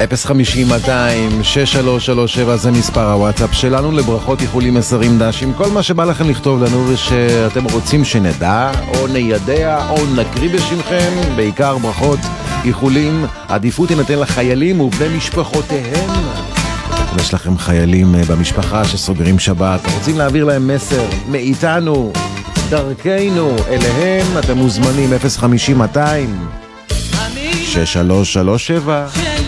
050-200-6337 זה מספר הוואטסאפ שלנו לברכות, איחולים, מסרים, דשים, כל מה שבא לכם לכתוב לנו ושאתם רוצים שנדע או ניידע או נקריא בשמכם, בעיקר ברכות, איחולים. עדיפות תינתן לחיילים ובני משפחותיהם. יש לכם חיילים במשפחה שסוגרים שבת, רוצים להעביר להם מסר מאיתנו, דרכנו אליהם, אתם מוזמנים 050-200-6337